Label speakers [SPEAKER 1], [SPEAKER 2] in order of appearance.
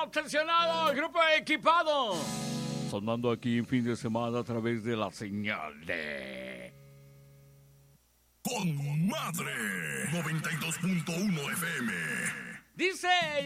[SPEAKER 1] Obsesionado, el grupo Equipado. Sonando aquí en fin de semana a través de la señal de...
[SPEAKER 2] Con Madre 92.1 FM.
[SPEAKER 1] Dice...